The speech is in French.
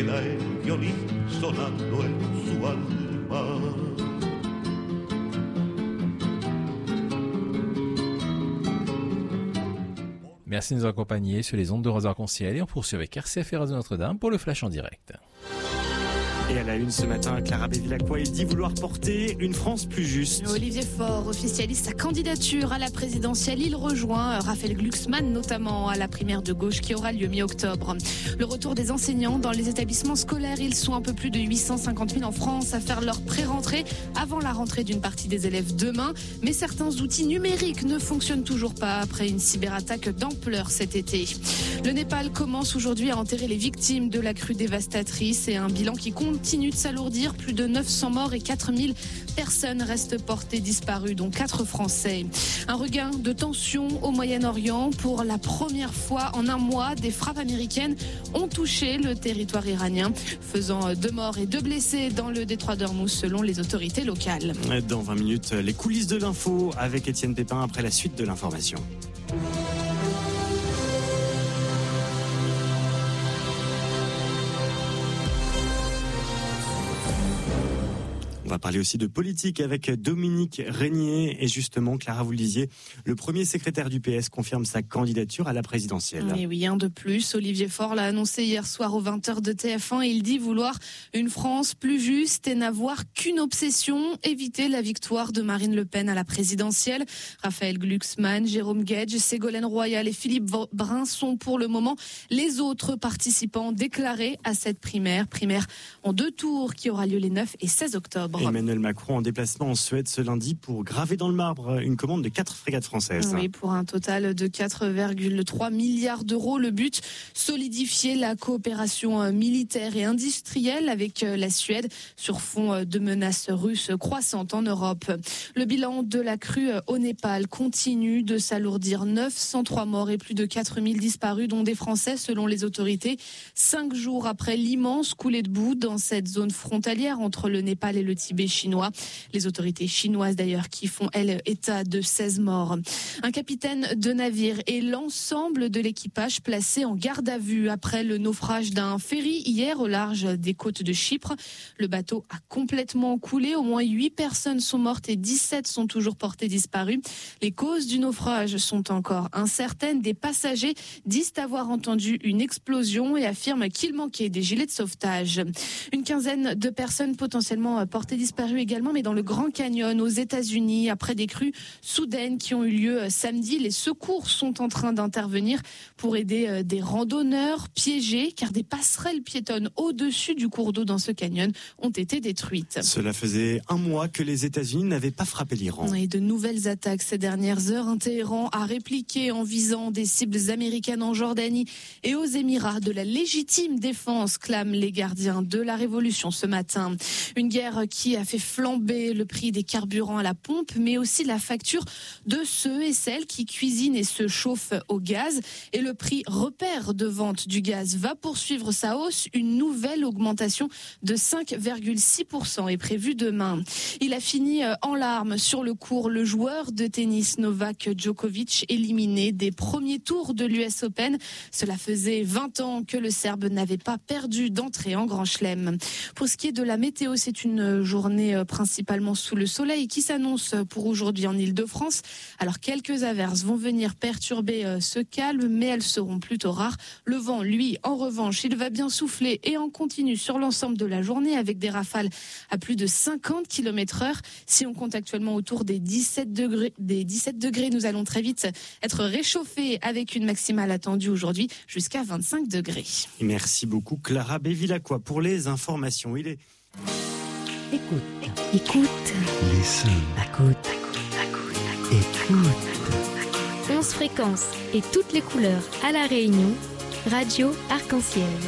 queda el violín sonando en su alma. Merci de nous accompagner sur les ondes de Rose Arc-en-Ciel et on poursuit avec RCF et Radio Notre-Dame pour le Flash en direct. Et à la une ce matin, Clara Bevilacqua, il dit vouloir porter une France plus juste. Olivier Faure officialise sa candidature à la présidentielle. Il rejoint Raphaël Glucksmann, notamment à la primaire de gauche qui aura lieu mi-octobre. Le retour des enseignants dans les établissements scolaires. Ils sont un peu plus de 850 000 en France à faire leur pré-rentrée avant la rentrée d'une partie des élèves demain. Mais certains outils numériques ne fonctionnent toujours pas après une cyberattaque d'ampleur cet été. Le Népal commence aujourd'hui à enterrer les victimes de la crue dévastatrice et un bilan qui continue de s'alourdir. Plus de 900 morts et 4000 personnes restent portées disparues, dont 4 Français. Un regain de tension au Moyen-Orient. Pour la première fois en un mois, des frappes américaines ont touché le territoire iranien, faisant 2 morts et 2 blessés dans le détroit d'Ormuz, selon les autorités locales. Dans 20 minutes, les coulisses de l'info avec Étienne Pépin après la suite de l'information. On va parler aussi de politique avec Dominique Régnier. Et justement, Clara, vous le disiez, le premier secrétaire du PS confirme sa candidature à la présidentielle. Et oui, un de plus. Olivier Faure l'a annoncé hier soir aux 20h de TF1. Il dit vouloir une France plus juste et n'avoir qu'une obsession, éviter la victoire de Marine Le Pen à la présidentielle. Raphaël Glucksmann, Jérôme Guedj, Ségolène Royal et Philippe Brun sont pour le moment les autres participants déclarés à cette primaire. Primaire en 2 tours qui aura lieu les 9 et 16 octobre. Emmanuel Macron en déplacement en Suède ce lundi pour graver dans le marbre une commande de 4 frégates françaises. Oui, pour un total de 4,3 milliards d'euros. Le but, solidifier la coopération militaire et industrielle avec la Suède sur fond de menaces russes croissantes en Europe. Le bilan de la crue au Népal continue de s'alourdir. 903 morts et plus de 4000 disparus, dont des Français selon les autorités. 5 jours après l'immense coulée de boue dans cette zone frontalière entre le Népal et le Tibet chinois. Les autorités chinoises d'ailleurs qui font, elles, état de 16 morts. Un capitaine de navire et l'ensemble de l'équipage placés en garde à vue après le naufrage d'un ferry hier au large des côtes de Chypre. Le bateau a complètement coulé. Au moins 8 personnes sont mortes et 17 sont toujours portées disparues. Les causes du naufrage sont encore incertaines. Des passagers disent avoir entendu une explosion et affirment qu'il manquait des gilets de sauvetage. Une quinzaine de personnes potentiellement portées disparues également, mais dans le Grand Canyon aux États-Unis, après des crues soudaines qui ont eu lieu samedi. Les secours sont en train d'intervenir pour aider des randonneurs piégés, car des passerelles piétonnes au-dessus du cours d'eau dans ce canyon ont été détruites. Cela faisait 1 mois que les États-Unis n'avaient pas frappé l'Iran. Et de nouvelles attaques ces dernières heures. Un Téhéran a répliqué en visant des cibles américaines en Jordanie et aux Émirats. De la légitime défense, clament les gardiens de la révolution ce matin. Une guerre qui a fait flamber le prix des carburants à la pompe, mais aussi la facture de ceux et celles qui cuisinent et se chauffent au gaz. Et le prix repère de vente du gaz va poursuivre sa hausse. Une nouvelle augmentation de 5,6% est prévue demain. Il a fini en larmes sur le court. Le joueur de tennis Novak Djokovic éliminé des premiers tours de l'US Open. Cela faisait 20 ans que le Serbe n'avait pas perdu d'entrée en Grand Chelem. Pour ce qui est de la météo, c'est une journée principalement sous le soleil qui s'annonce pour aujourd'hui en Île-de-France. Alors quelques averses vont venir perturber ce calme, mais elles seront plutôt rares. Le vent, lui, en revanche, il va bien souffler et en continue sur l'ensemble de la journée avec des rafales à plus de 50 km/h. Si on compte actuellement autour des 17 degrés, nous allons très vite être réchauffés avec une maximale attendue aujourd'hui jusqu'à 25 degrés. Merci beaucoup Clara Bevilacqua pour les informations. Il est... Écoute. Listen. Écoute. 11 fréquences et toutes les couleurs à La Réunion. Radio Arc-en-Ciel.